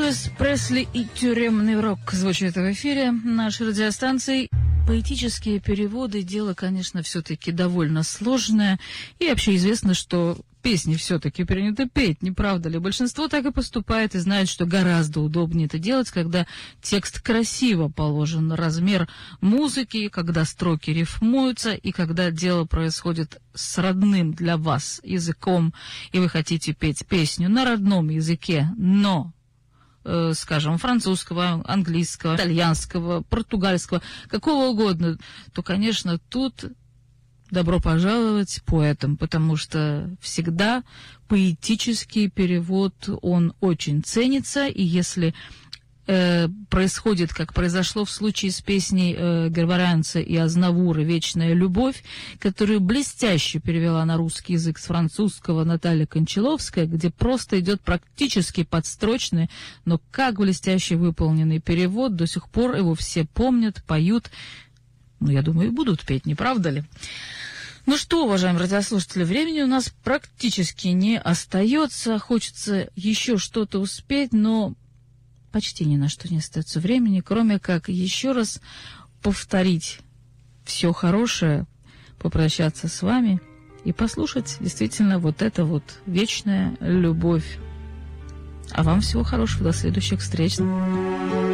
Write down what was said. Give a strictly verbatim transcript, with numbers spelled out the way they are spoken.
Элвис Пресли и «Тюремный рок» звучит в эфире нашей радиостанции. Поэтические переводы — дело, конечно, все-таки довольно сложное. И вообще известно, что песни все-таки принято петь, не правда ли? Большинство так и поступает и знает, что гораздо удобнее это делать, когда текст красиво положен, размер музыки, когда строки рифмуются, и когда дело происходит с родным для вас языком, и вы хотите петь песню на родном языке, но... скажем, французского, английского, итальянского, португальского, какого угодно, то, конечно, тут добро пожаловать поэтам, потому что всегда поэтический перевод, он очень ценится, и если э, происходит, как произошло в случае с песней э, Гарварянца и Азнавура «Вечная любовь», которую блестяще перевела на русский язык с французского Наталья Кончаловская, где просто идет практически подстрочный, но как блестяще выполненный перевод, до сих пор его все помнят, поют, ну, я думаю, и будут петь, не правда ли? Ну что, уважаемые радиослушатели, времени у нас практически не остается, хочется еще что-то успеть, но почти ни на что не остается времени, кроме как еще раз повторить все хорошее, попрощаться с вами и послушать действительно вот это вот «Вечная любовь». А вам всего хорошего, до следующих встреч.